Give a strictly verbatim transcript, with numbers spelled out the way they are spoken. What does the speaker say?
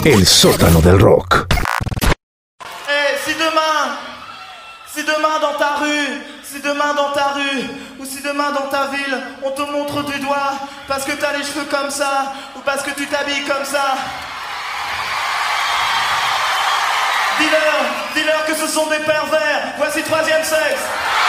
El sótano del rock. Eh, si demain, si demain dans ta rue, si demain dans ta rue, ou si demain dans ta ville, on te montre du doigt parce que t'as les cheveux comme ça, ou parce que tu t'habilles comme ça, dis-leur, dis-leur que ce sont des pervers. Voici Troisième Sexe.